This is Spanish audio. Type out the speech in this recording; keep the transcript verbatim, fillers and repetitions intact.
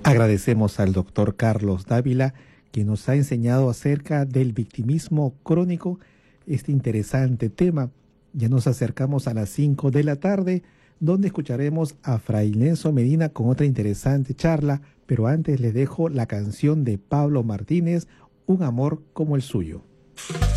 Agradecemos al doctor Carlos Dávila, que nos ha enseñado acerca del victimismo crónico, este interesante tema. Ya nos acercamos a las cinco de la tarde, donde escucharemos a Fray Lenzo Medina con otra interesante charla, pero antes les dejo la canción de Pablo Martínez, Un amor como el suyo.